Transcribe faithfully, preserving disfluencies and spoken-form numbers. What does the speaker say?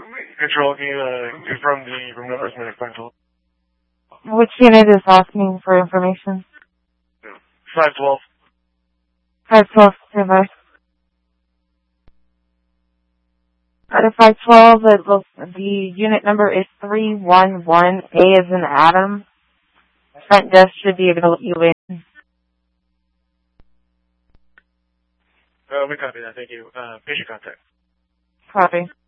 Control, can you uh, confirm the room number as minute control? Which unit is asking for information? five twelve. five twelve, standby. Out of five twelve, it looks, the unit number is three one one, A as in Adam. Front desk should be able to let you in. Uh, we copy that, thank you. Uh, patient contact. Copy.